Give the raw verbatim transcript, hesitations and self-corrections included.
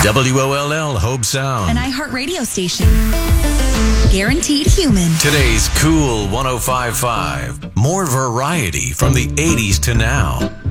W O L L Hope Sound. An iHeart radio station. Guaranteed human. Today's Cool one oh five point five. More variety from the eighties to now.